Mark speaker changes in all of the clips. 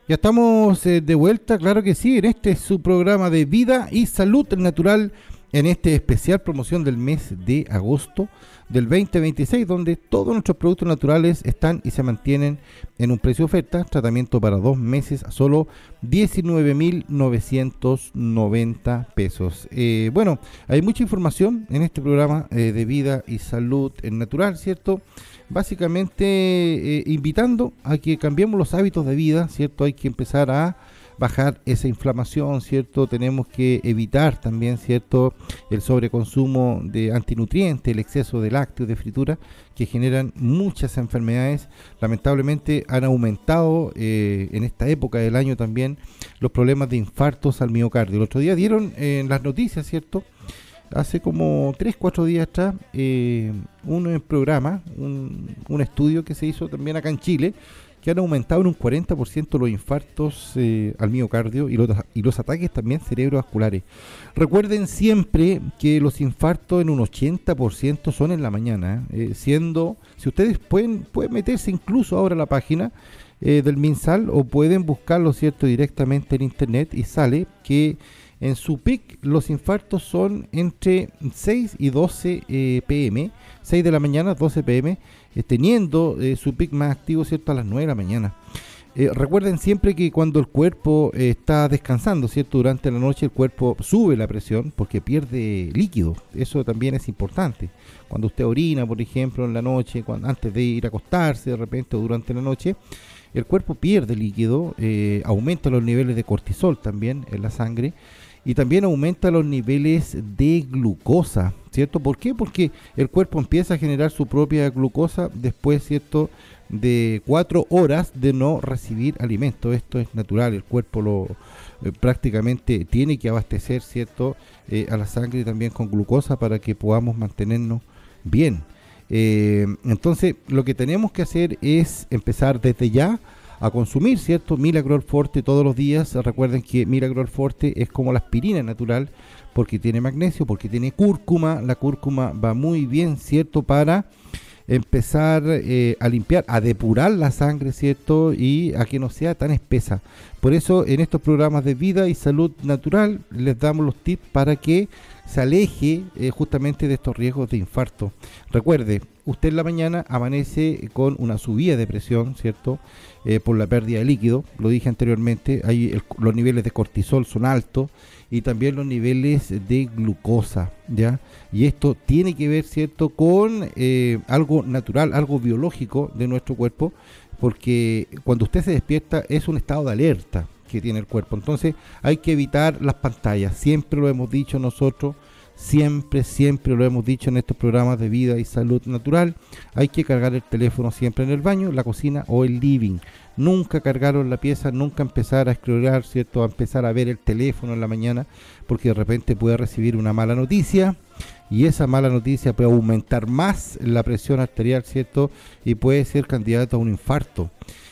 Speaker 1: Ya estamos de vuelta, claro que sí, en este es su programa de vida y salud natural, en este especial promoción del mes de agosto del 2026, donde todos nuestros productos naturales están y se mantienen en un precio de oferta, tratamiento para 2 meses a solo 19.990 pesos. Bueno, hay mucha información en este programa de vida y salud natural, ¿cierto? Básicamente invitando a que cambiemos los hábitos de vida, ¿cierto? Hay que empezar a bajar esa inflamación, ¿cierto? Tenemos que evitar también, ¿cierto? El sobreconsumo de antinutrientes, el exceso de lácteos, de fritura, que generan muchas enfermedades. Lamentablemente han aumentado en esta época del año también los problemas de infartos al miocardio. El otro día dieron en las noticias, ¿cierto? Hace como 3 4 días atrás, un programa, un estudio que se hizo también acá en Chile, que han aumentado en un 40% los infartos al miocardio y los ataques también cerebrovasculares. Recuerden siempre que los infartos en un 80% son en la mañana, siendo, si ustedes pueden meterse incluso ahora a la página del MinSal o pueden buscarlo, ¿cierto?, directamente en internet y sale que en su pic los infartos son entre 6 y 12 pm, 6 de la mañana, 12 pm, teniendo su pic más activo, ¿cierto?, a las 9 de la mañana. Recuerden siempre que cuando el cuerpo está descansando, ¿cierto?, durante la noche el cuerpo sube la presión porque pierde líquido. Eso también es importante. Cuando usted orina, por ejemplo, en la noche, antes de ir a acostarse de repente o durante la noche, el cuerpo pierde líquido, aumenta los niveles de cortisol también en la sangre y también aumenta los niveles de glucosa, ¿cierto? ¿Por qué? Porque el cuerpo empieza a generar su propia glucosa después, ¿cierto?, de 4 horas de no recibir alimento. Esto es natural, el cuerpo prácticamente tiene que abastecer, ¿cierto?, a la sangre también con glucosa para que podamos mantenernos bien. Entonces, lo que tenemos que hacer es empezar desde ya a consumir, ¿cierto?, Miracle Forte todos los días. Recuerden que Miracle Forte es como la aspirina natural, porque tiene magnesio, porque tiene cúrcuma. La cúrcuma va muy bien, ¿cierto?, para empezar a limpiar, a depurar la sangre, ¿cierto?, y a que no sea tan espesa. Por eso en estos programas de vida y salud natural les damos los tips para que se aleje justamente de estos riesgos de infarto. Recuerde, usted en la mañana amanece con una subida de presión, ¿cierto?, por la pérdida de líquido, lo dije anteriormente, los niveles de cortisol son altos y también los niveles de glucosa, ¿ya? Y esto tiene que ver, ¿cierto?, con algo natural, algo biológico de nuestro cuerpo, porque cuando usted se despierta es un estado de alerta que tiene el cuerpo. Entonces hay que evitar las pantallas, siempre lo hemos dicho nosotros, siempre lo hemos dicho en estos programas de vida y salud natural. Hay que cargar el teléfono siempre en el baño, la cocina o el living. Nunca cargarlo en la pieza, nunca empezar a scrollar, ¿cierto?, a empezar a ver el teléfono en la mañana, porque de repente puede recibir una mala noticia y esa mala noticia puede aumentar más la presión arterial, ¿cierto?, y puede ser candidato a un infarto.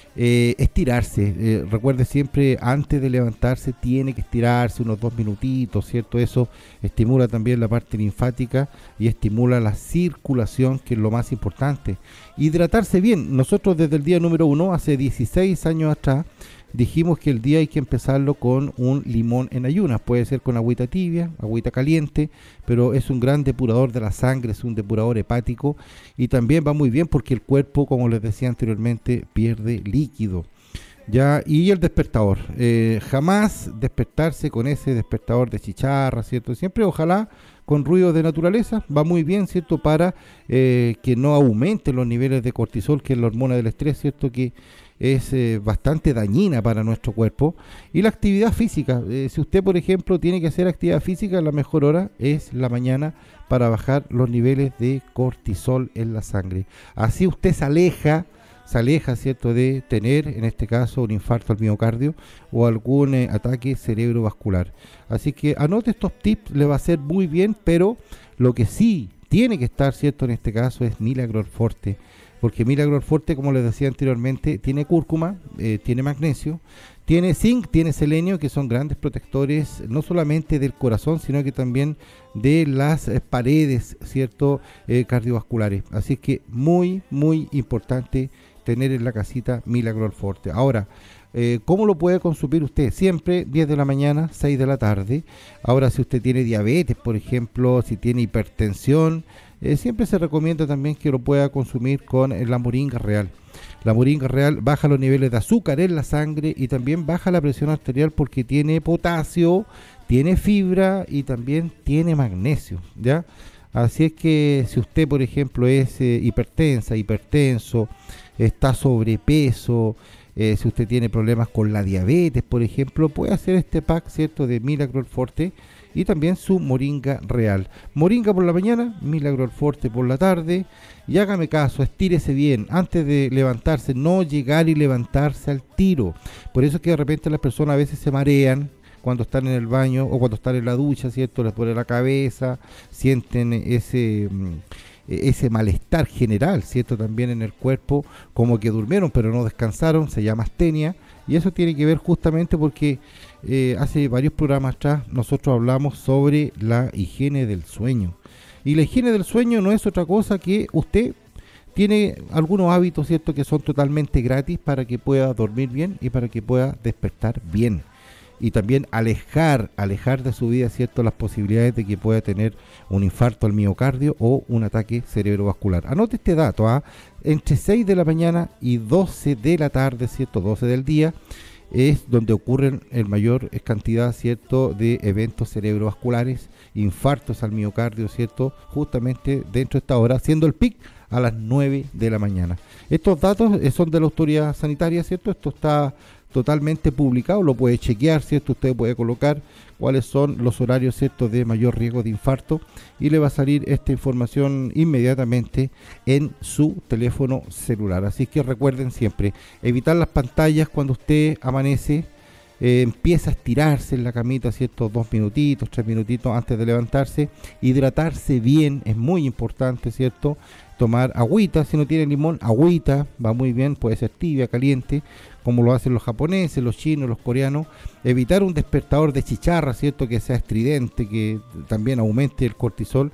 Speaker 1: Estirarse, recuerde siempre antes de levantarse tiene que estirarse unos 2 minutitos, ¿cierto? Eso estimula también la parte linfática y estimula la circulación, que es lo más importante. Hidratarse bien. Nosotros desde el día número 1, hace 16 años atrás, dijimos que el día hay que empezarlo con un limón en ayunas. Puede ser con agüita tibia, agüita caliente, pero es un gran depurador de la sangre, es un depurador hepático y también va muy bien porque el cuerpo, como les decía anteriormente, pierde líquido. Ya, y el despertador, jamás despertarse con ese despertador de chicharra, ¿cierto? Siempre ojalá con ruido de naturaleza, va muy bien, ¿cierto?, para que no aumenten los niveles de cortisol, que es la hormona del estrés, ¿cierto?, que es bastante dañina para nuestro cuerpo. Y la actividad física, si usted, por ejemplo, tiene que hacer actividad física, la mejor hora es la mañana para bajar los niveles de cortisol en la sangre. Así usted se aleja, ¿cierto?, de tener, en este caso, un infarto al miocardio o algún ataque cerebrovascular. Así que anote estos tips, le va a hacer muy bien, pero lo que sí tiene que estar, ¿cierto?, en este caso es Miracle Forte, porque Miracle Forte, como les decía anteriormente, tiene cúrcuma, tiene magnesio, tiene zinc, tiene selenio, que son grandes protectores no solamente del corazón, sino que también de las paredes, ¿cierto?, cardiovasculares. Así que muy importante tener en la casita Milagro Forte. Ahora, ¿cómo lo puede consumir usted? Siempre 10 de la mañana, 6 de la tarde. Ahora, si usted tiene diabetes, por ejemplo, si tiene hipertensión, siempre se recomienda también que lo pueda consumir con la moringa real. La moringa real baja los niveles de azúcar en la sangre y también baja la presión arterial porque tiene potasio, tiene fibra y también tiene magnesio, ¿ya? Así es que si usted, por ejemplo, es hipertenso, está sobrepeso, si usted tiene problemas con la diabetes, por ejemplo, puede hacer este pack, ¿cierto?, de Milagro Forte y también su moringa real. Moringa por la mañana, Milagro Forte por la tarde. Y hágame caso, estírese bien antes de levantarse, no llegar y levantarse al tiro. Por eso es que de repente las personas a veces se marean cuando están en el baño o cuando están en la ducha, ¿cierto? Les duele la cabeza, sienten ese malestar general, ¿cierto? También en el cuerpo, como que durmieron pero no descansaron, se llama astenia. Y eso tiene que ver justamente porque hace varios programas atrás nosotros hablamos sobre la higiene del sueño. Y la higiene del sueño no es otra cosa que usted tiene algunos hábitos, ¿cierto?, que son totalmente gratis para que pueda dormir bien y para que pueda despertar bien. Y también alejar de su vida, ¿cierto?, las posibilidades de que pueda tener un infarto al miocardio o un ataque cerebrovascular. Anote este dato, entre 6 de la mañana y 12 de la tarde, ¿cierto?, 12 del día, es donde ocurren el mayor cantidad, ¿cierto?, de eventos cerebrovasculares, infartos al miocardio, ¿cierto?, justamente dentro de esta hora, siendo el pic a las 9 de la mañana. Estos datos son de la autoridad sanitaria, ¿cierto? Esto está totalmente publicado, lo puede chequear, ¿cierto? Usted puede colocar cuáles son los horarios, ¿cierto?, de mayor riesgo de infarto y le va a salir esta información inmediatamente en su teléfono celular. Así que recuerden siempre, evitar las pantallas cuando usted amanece, empieza a estirarse en la camita, ¿cierto?, 2 minutitos, 3 minutitos antes de levantarse, hidratarse bien, es muy importante, ¿cierto?, tomar agüita, si no tiene limón, agüita, va muy bien, puede ser tibia, caliente, como lo hacen los japoneses, los chinos, los coreanos. Evitar un despertador de chicharra, ¿cierto?, que sea estridente, que también aumente el cortisol,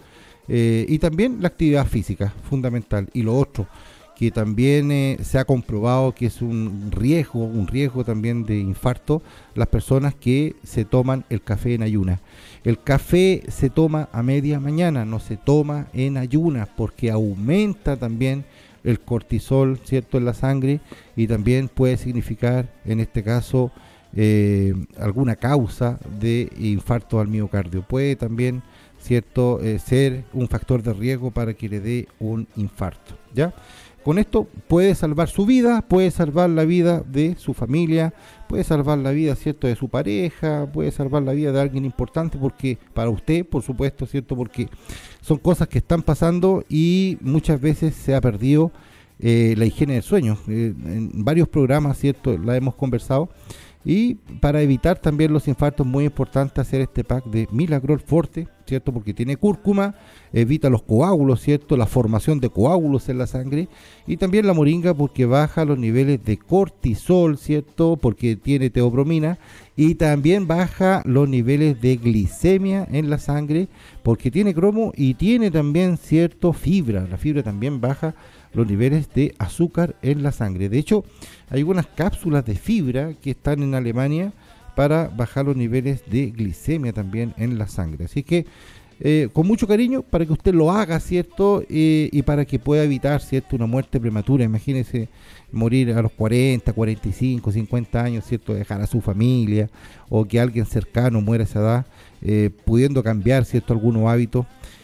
Speaker 1: y también la actividad física, fundamental. Y lo otro, que también se ha comprobado que es un riesgo también de infarto, las personas que se toman el café en ayunas. El café se toma a media mañana, no se toma en ayunas, porque aumenta también el cortisol, ¿cierto?, en la sangre y también puede significar, en este caso, alguna causa de infarto al miocardio. Puede también, ¿cierto?, ser un factor de riesgo para que le dé un infarto, ¿ya? Con esto puede salvar su vida, puede salvar la vida de su familia, puede salvar la vida, ¿cierto?, de su pareja, puede salvar la vida de alguien importante, porque para usted, por supuesto, ¿cierto?, porque son cosas que están pasando y muchas veces se ha perdido la higiene del sueño. En varios programas, ¿cierto?, la hemos conversado. Y para evitar también los infartos, muy importante hacer este pack de Milagro Forte, ¿cierto?, porque tiene cúrcuma, evita los coágulos, ¿cierto?, la formación de coágulos en la sangre, y también la moringa porque baja los niveles de cortisol, ¿cierto?, porque tiene teobromina, y también baja los niveles de glicemia en la sangre porque tiene cromo y tiene también, ¿cierto?, fibra. La fibra también baja los niveles de azúcar en la sangre. De hecho, hay unas cápsulas de fibra que están en Alemania para bajar los niveles de glicemia también en la sangre. Así que con mucho cariño para que usted lo haga, ¿cierto? Y para que pueda evitar, ¿cierto?, una muerte prematura. Imagínese morir a los 40, 45, 50 años, ¿cierto?, dejar a su familia o que alguien cercano muera a esa edad, pudiendo cambiar, ¿cierto?, algunos hábitos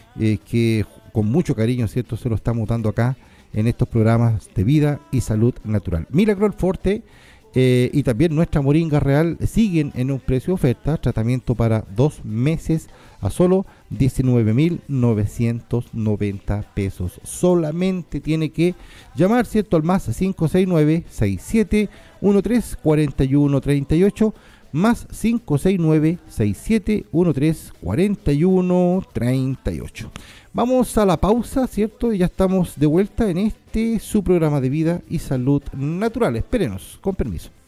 Speaker 1: que con mucho cariño, ¿cierto?, se lo estamos dando acá en estos programas de vida y salud natural. Milagro Forte y también nuestra moringa real siguen en un precio de oferta, tratamiento para 2 meses a solo 19.990 pesos. Solamente tiene que llamar, ¿cierto?, al más 569-6713-4138, más 569-6713-4138. Vamos a la pausa, ¿cierto? Y ya estamos de vuelta en su programa de vida y salud natural. Espérenos, con permiso.